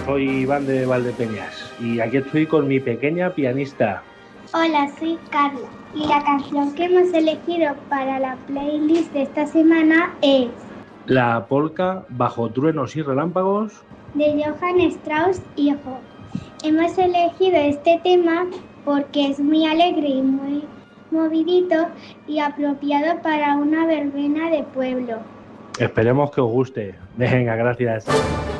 soy Iván de Valdepeñas y aquí estoy con mi pequeña pianista. Hola, soy Carla y la canción que hemos elegido para la playlist de esta semana es La polca Bajo truenos y relámpagos. de Johann Strauss Hijo. Hemos elegido este tema porque es muy alegre y muy movidito y apropiado para una verbena de pueblo. Esperemos que os guste. Venga, gracias.